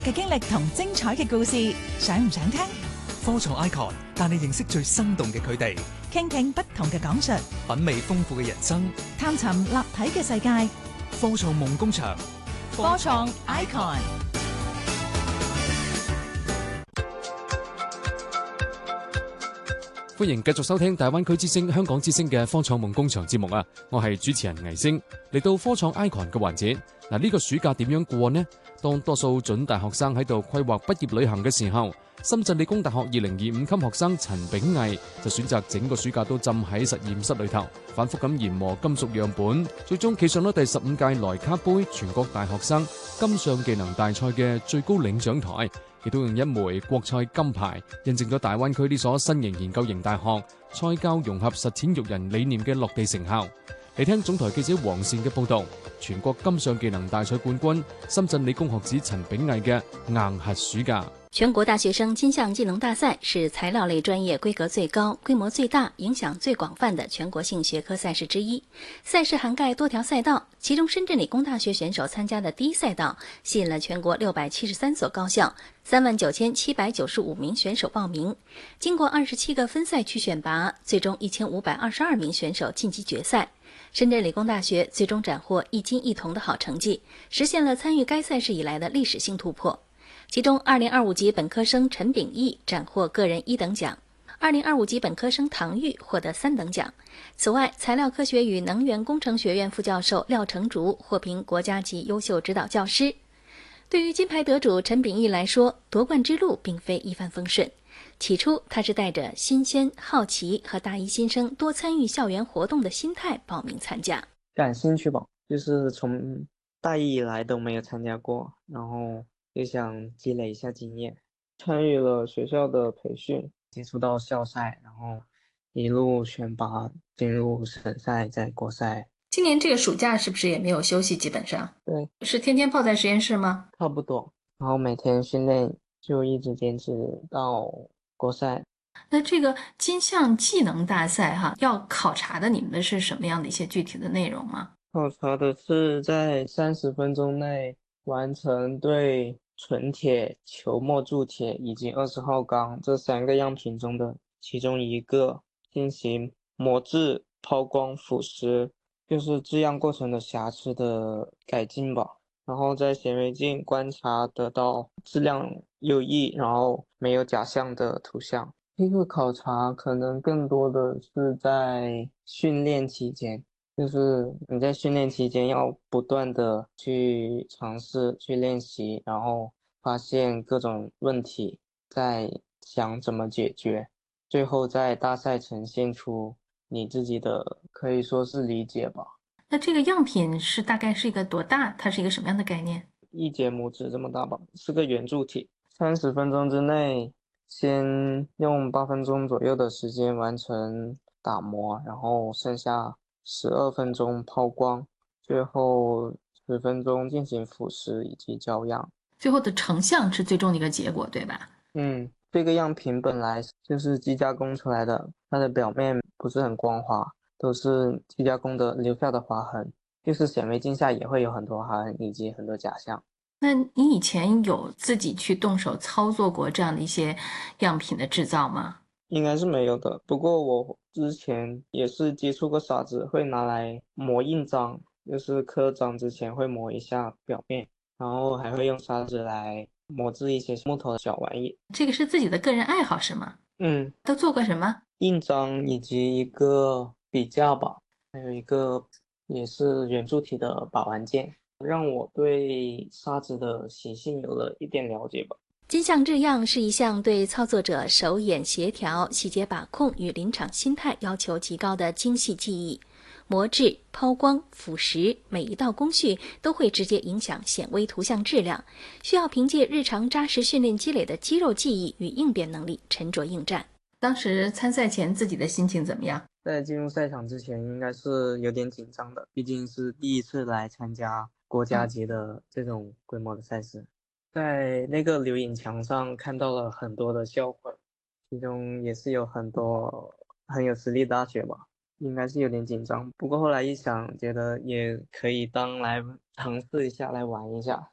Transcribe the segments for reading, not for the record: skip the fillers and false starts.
嘅經歷同精彩嘅故事，想唔想聽？ 科創 icon 帶你認識最生動嘅佢哋， 傾聽不同嘅講述， 品味豐富嘅人生， 探尋立體嘅世界。 科創夢工場， 科創 icon。 歡迎繼續收聽大灣區之聲、香港之聲嘅科創夢工場節目啊！我係主持人倪星，嚟到科創 icon 嘅環節。嗱，呢個暑假點樣過呢？當多數準大學生喺度規劃畢業旅行嘅時候，深圳理工大學2025級學生陳炳毅就選擇整個暑假都浸喺實驗室裏頭，反覆咁研磨金屬樣本，最終企上咗第15屆萊卡杯全國大學生金上技能大賽嘅最高領獎台，亦都用一枚國賽金牌，印證咗大灣區呢所新型研究型大學賽教融合實踐育人理念嘅落地成效。嚟聽總台記者黃善嘅報道，全國金上技能大賽冠軍深圳理工學子陳炳毅嘅硬核暑假。 全國大學生金像技能大賽是材料類專業規格最高、規模最大、影響最廣泛的全國性學科賽事之一。賽事涵蓋多條賽道，其中深圳理工大學選手參加的第一賽道吸引了全國673所高校，39,795名選手報名。經過27個分賽區選拔，最終1522名選手晉級決賽。深圳理工大學最終斬獲一金一銅的好成績，實現了參與該賽事以來的歷史性突破。其中2025級本科生陳炳毅斬獲個人1等獎，2025級本科生唐玉獲得3等獎。此外，材料科學與能源工程學院副教授廖成竹獲評國家級優秀指導教師。對於金牌得主陳炳毅來說，奪冠之路並非一帆風順。起初，他是帶着新鮮、好奇和大一新生多參與校園活動的心態報名參加。 感興趣吧，就是從大一以來都沒有參加過，然後就想積累一下經驗，參與了學校的培訓，接觸到校賽，然後一路選拔進入省賽，再國賽。 今年這個暑假是不是也沒有休息？基本上對， 是天天泡在實驗室嗎？ 差不多，然後每天訓練就一直堅持到國賽。 那這個金像技能大賽要考察的你們的是什麼樣的一些具體的內容嗎？ 考察的是在30分鐘內完成對純鐵、球膜鑄鐵以及20號鋼這3個樣品中的其中一個進行磨製、拋光、腐蝕，就是製樣過程的瑕疵的改進吧。然後在顯微鏡觀察得到質量優異，然後沒有假象的圖像。這個考察可能更多的是在訓練期間，就是你在訓練期間要不斷的去嘗試、去練習，然後發現各種問題，再想怎麼解決，最後在大賽呈現出你自己的，可以說是理解吧。 那這個樣品是大概是一個多大？它是一個什麼樣的概念？ 一節拇指這麼大吧，是個圓柱體。30分鐘之內，先用8分鐘左右的時間完成打磨，然後剩下12分鐘拋光，最後10分鐘進行腐蝕以及焦樣。 最後的成像是最終的一個結果，對吧？ 這個樣品本來就是機加工出來的，它的表面不是很光滑，都是機加工的留下的劃痕，就是顯微鏡下也會有很多劃痕以及很多假象。 那你以前有自己去動手操作過這樣的一些樣品的製造嗎？ 應該是沒有的，不過我之前也是接觸過砂紙，會拿來磨印章，就是刻章之前會磨一下表面，然後還會用砂紙來磨製一些木頭的小玩意。 這個是自己的個人愛好是嗎？都做過什麼？ 印章以及一個筆架吧，還有一個也是圓柱體的把玩件，讓我對砂紙的習性有了一點了解吧。 金像製樣是一項對操作者手眼協調、細節把控與臨場心態要求極高的精細技藝。磨製、拋光、腐蝕，每一道工序都會直接影響顯微圖像質量，需要憑借日常扎實訓練積累的肌肉記憶與應變能力沉着應戰。 當時參賽前自己的心情怎麼樣？ 在進入賽場之前應該是有點緊張的，畢竟是第一次來參加國家級的這種規模的賽事。在那個留影牆上看到了很多的校徽，其中也是有很多很有實力大學吧，應該是有點緊張。不過後來一想，覺得也可以當來嘗試一下，來玩一下。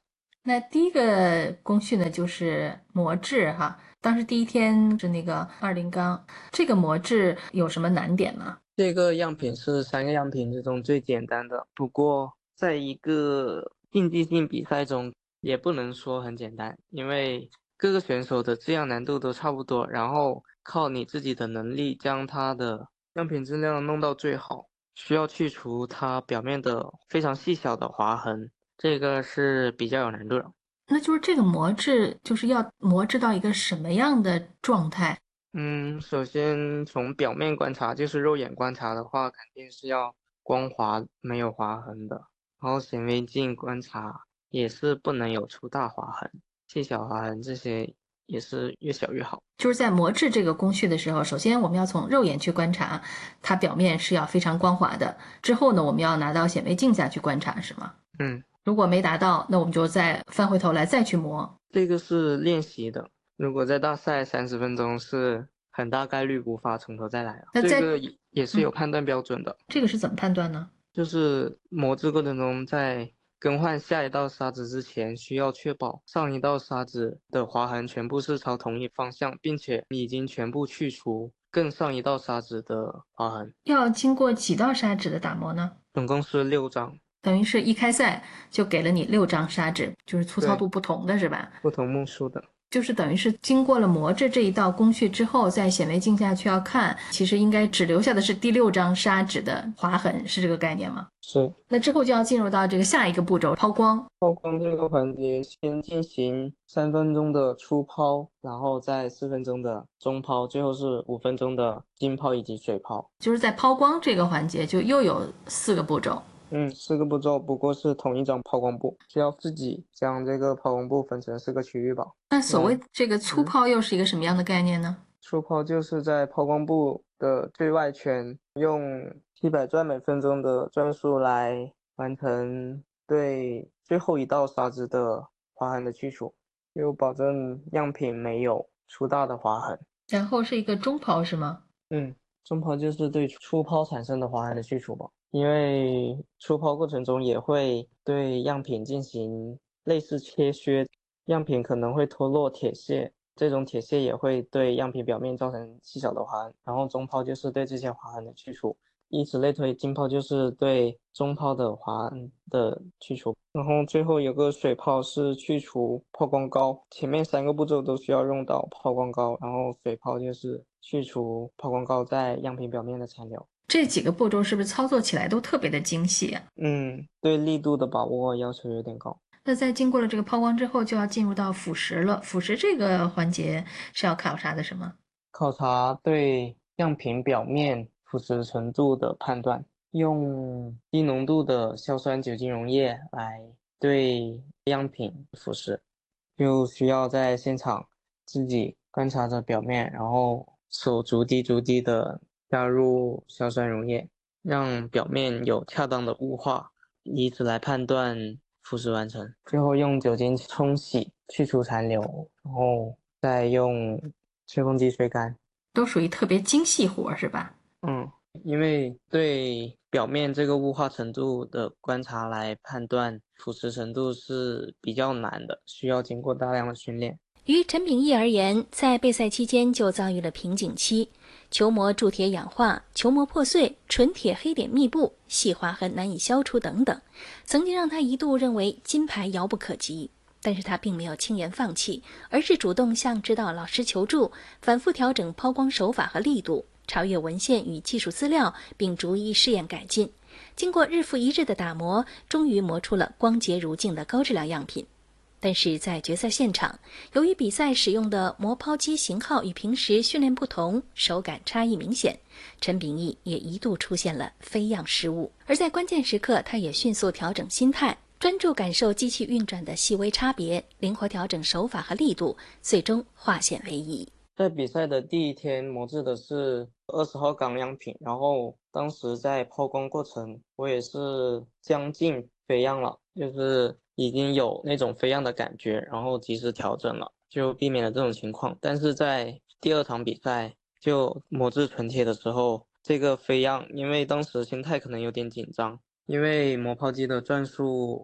那第一个工序呢，就是磨制哈。当时第一天是那个20缸，这个磨制有什么难点吗？ 这个样品是3个样品之中最简单的，不过在一个竞技性比赛中，也不能说很简单，因为各个选手的质量难度都差不多，然后靠你自己的能力将它的样品质量弄到最好，需要去除它表面的非常细小的划痕，这个是比较有难度的。 那就是这个磨制，就是要磨制到一个什么样的状态？ 首先从表面观察，就是肉眼观察的话，肯定是要光滑没有划痕的。然后显微镜观察也是不能有粗大划痕，细小划痕这些也是越小越好。 就是在磨制这个工序的时候，首先我们要从肉眼去观察，它表面是要非常光滑的。之后呢，我们要拿到显微镜下去观察，是吗？ 嗯， 如果没达到，那我们就再翻回头来再去磨。 这个是练习的，如果在大赛30分钟是很大概率无法从头再来了。 那在这个也是有判断标准的， 这个是怎么判断呢？ 就是磨制过程中在更换下一道砂纸之前，需要确保上一道砂纸的划痕全部是朝同一方向，并且已经全部去除更上一道砂纸的划痕。 要经过几道砂纸的打磨呢？ 总共是6张， 等于是一开赛就给了你6张砂纸，就是粗糙对， 度不同的是吧？ 不同目数的。 就是等于是经过了磨制这一道工序之后，在显微镜下去要看，其实应该只留下的是第6张砂纸的划痕，是这个概念吗？ 是。 那之后就要进入到这个下一个步骤，抛光。 抛光这个环节，先进行3分钟的初抛，然后再4分钟的中抛，最后是5分钟的浸泡以及水泡。 就是在抛光这个环节，就又有4个步骤。 4个步骤，不过是同一张抛光布，需要自己将这个抛光布分成4个区域吧。 那所谓这个粗抛又是一个什么样的概念呢？ 初抛就是在抛光布的最外圈，用700转每分钟的转速来完成对最后一道砂纸的划痕的去除，就保证样品没有粗大的划痕。 然后是一个中抛是吗？ 中抛就是对初抛产生的划痕的去除吧，因为初抛过程中也会对样品进行类似切削，样品可能会脱落铁屑，这种铁屑也会对样品表面造成细小的划痕，然后中抛就是对这些划痕的去除，以此类推，浸泡就是对中抛的划痕的去除，然后最后有个水泡是去除抛光膏，前面3个步骤都需要用到抛光膏，然后水泡就是去除抛光膏在样品表面的残留。 这几个步骤是不是操作起来都特别的精细啊？ 对力度的把握要求有点高。 那在经过了这个抛光之后，就要进入到腐蚀了。腐蚀这个环节是要考察的什么？ 考察对样品表面腐蚀程度的判断，用低浓度的硝酸酒精溶液来对样品腐蚀，就需要在现场自己观察着表面，然后手逐滴逐滴的加入硝酸溶液，让表面有恰当的雾化，以此来判断腐蚀完成。最后用酒精冲洗，去除残留，然后再用吹风机吹干。 都属于特别精细活是吧？ 因为对表面这个雾化程度的观察来判断腐蚀程度是比较难的，需要经过大量的训练。 于陈秉义而言，在备赛期间就遭遇了瓶颈期，球膜铸铁氧化、球膜破碎、纯铁黑点密布、细划痕难以消除等等，曾经让他一度认为金牌遥不可及。但是他并没有轻言放弃，而是主动向指导老师求助，反复调整抛光手法和力度，查阅文献与技术资料，并逐一试验改进。经过日复一日的打磨，终于磨出了光洁如镜的高质量样品。但是在决赛现场，由于比赛使用的磨抛机型号与平时训练不同，手感差异明显，陈秉义也一度出现了飞样失误。而在关键时刻，他也迅速调整心态，专注感受机器运转的细微差别，灵活调整手法和力度，最终化险为夷。 在比赛的第一天磨制的是20号钢样品，然后当时在抛光过程，我也是将近飞样了，就是已经有那种飞样的感觉，然后及时调整了，就避免了这种情况。但是在第2场比赛就磨制纯铁的时候，这个飞样，因为当时心态可能有点紧张，因为磨抛机的转速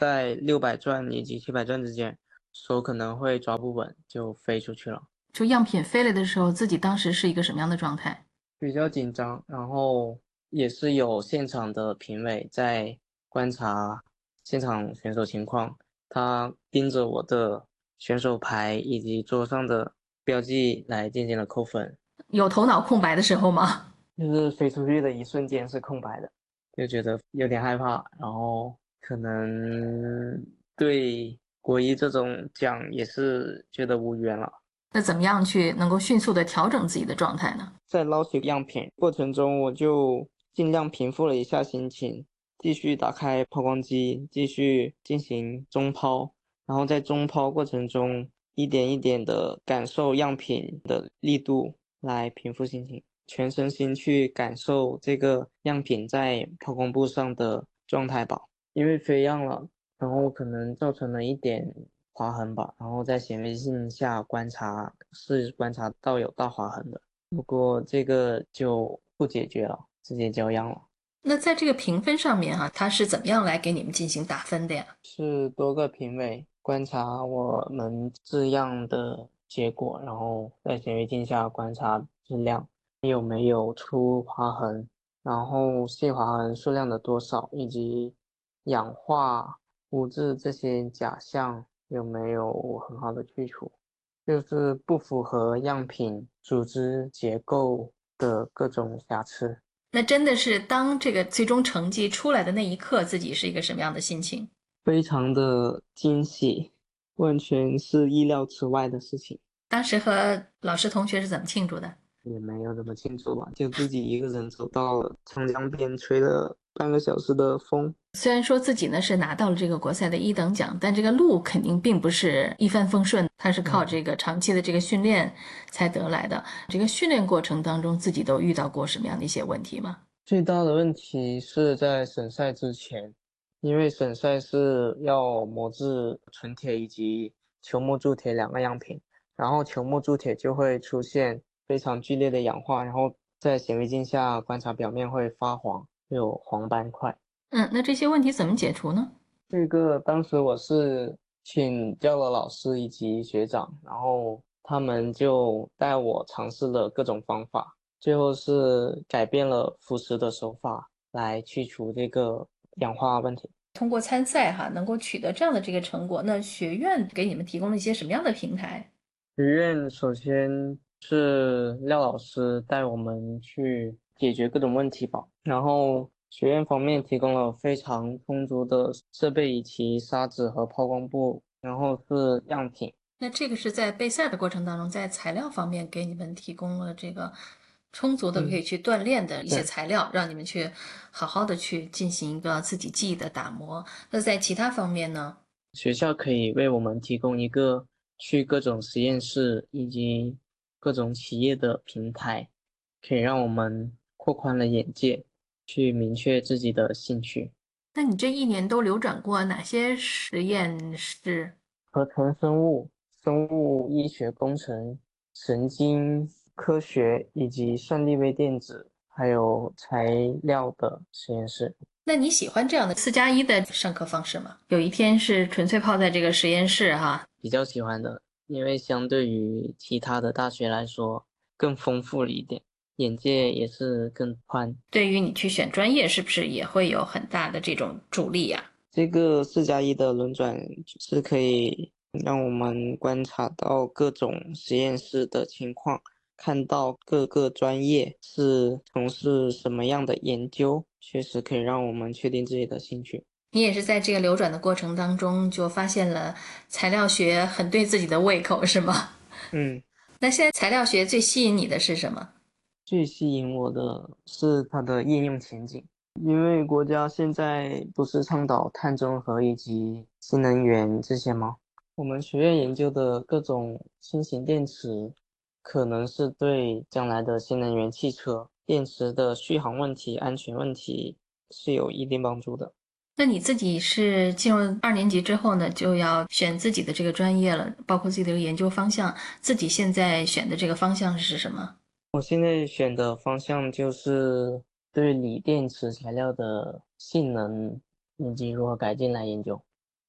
在600转以及700转之间，手可能会抓不稳就飞出去了， 就样品飞来的时候，自己当时是一个什么样的状态？ 比较紧张。然后也是有现场的评委在观察现场选手情况，他盯着我的选手牌以及桌上的标记来进行了扣分。 有头脑空白的时候吗？ 就是飞出去的一瞬间是空白的，就觉得有点害怕，然后可能对国一这种奖也是觉得无缘了。 那怎么样去能够迅速的调整自己的状态呢？ 在捞取样品过程中，我就尽量平复了一下心情，继续打开抛光机，继续进行中抛，然后在中抛过程中一点一点的感受样品的力度来平复心情。全身心去感受这个样品在抛光布上的状态吧，因为飞样了，然后可能造成了一点划痕吧，然后在显微镜下观察是观察到有大划痕的，不过这个就不解决了，直接交样了。 那在这个评分上面它是怎么样来给你们进行打分的呀？ 是多个评委观察我们字样的结果，然后在显微镜下观察质量有没有出划痕，然后细划痕数量的多少，以及氧化、污渍这些假象有没有很好的去除，就是不符合样品组织结构的各种瑕疵。 那真的是当这个最终成绩出来的那一刻，自己是一个什么样的心情？ 非常的惊喜，完全是意料之外的事情。 当时和老师同学是怎么庆祝的？ 也没有怎么庆祝吧，就自己一个人走到了长江边，吹了半个小时的风。 虽然说自己呢是拿到了这个国赛的1等奖，但这个路肯定并不是一帆风顺，它是靠这个长期的这个训练才得来的。这个训练过程当中，自己都遇到过什么样的一些问题吗？ 最大的问题是在省赛之前，因为省赛是要磨制纯铁以及球磨铸铁两个样品，然后球磨铸铁就会出现非常剧烈的氧化，然后在显微镜下观察表面会发黄，有黄斑块。 那这些问题怎么解除呢？ 这个当时我是请教了老师以及学长，然后他们就带我尝试了各种方法，最后是改变了腐蚀的手法来去除这个氧化问题。 通过参赛能够取得这样的这个成果，那学院给你们提供了一些什么样的平台？ 学院首先是廖老师带我们去解决各种问题吧，然后学院方面提供了非常充足的设备以及砂纸和抛光布，然后是样品。 那这个是在备赛的过程当中，在材料方面给你们提供了这个充足的可以去锻炼的一些材料，让你们去好好的去进行一个自己记忆的打磨。那在其他方面呢？ 学校可以为我们提供一个去各种实验室以及各种企业的平台，可以让我们扩宽了眼界，去明确自己的兴趣。 那你这1年都流转过哪些实验室？ 合成生物、生物医学工程、神经科学以及算力微电子，还有材料的实验室。 那你喜欢这样的4+1的上课方式吗？有一天是纯粹泡在这个实验室比较喜欢的，因为相对于其他的大学来说更丰富了一点，眼界也是更宽。 对于你去选专业是不是也会有很大的这种助力呀？ 这个4+1的轮转是可以让我们观察到各种实验室的情况，看到各个专业是从事什么样的研究，确实可以让我们确定自己的兴趣。 你也是在这个流转的过程当中就发现了材料学很对自己的胃口，是吗？那现在材料学最吸引你的是什么？ 最吸引我的是它的应用前景，因为国家现在不是倡导碳中和以及新能源这些吗？我们学院研究的各种新型电池，可能是对将来的新能源汽车电池的续航问题、安全问题是有一定帮助的。 那你自己是进入2年级之后呢，就要选自己的这个专业了，包括自己的研究方向。自己现在选的这个方向是什么？ 我现在选的方向就是对锂电池材料的性能以及如何改进来研究。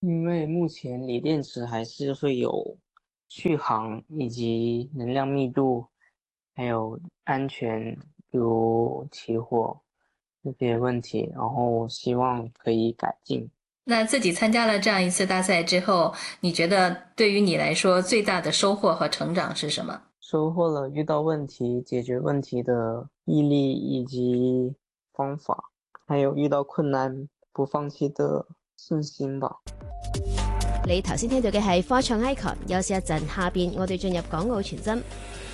因为目前锂电池还是会有续航以及能量密度，还有安全，比如起火这些问题，然后希望可以改进。 那自己参加了这样一次大赛之后，你觉得对于你来说最大的收获和成长是什么？ 收获了遇到问题解决问题的毅力以及方法，还有遇到困難不放棄的信心吧。 你頭先聽到嘅係科創 Icon，休息一陣，下邊我哋進入港澳傳真。